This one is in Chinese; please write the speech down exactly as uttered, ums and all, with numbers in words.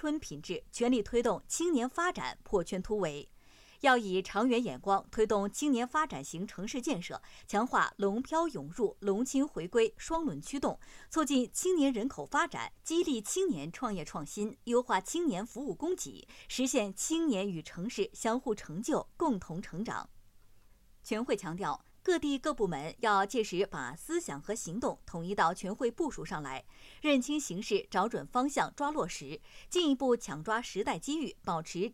春品质，全力推动青年发展破圈突围。要以长远眼光推动青年发展型城市建设，强化龙漂涌入、龙青回归双轮驱动，促进青年人口发展，激励青年创业创新，优化青年服务供给，实现青年与城市相互成就、共同成长。全会强调，各地各部门要切实把思想和行动统一到全会部署上来，认清形势，找准方向，抓落实，进一步抢抓时代机遇，保持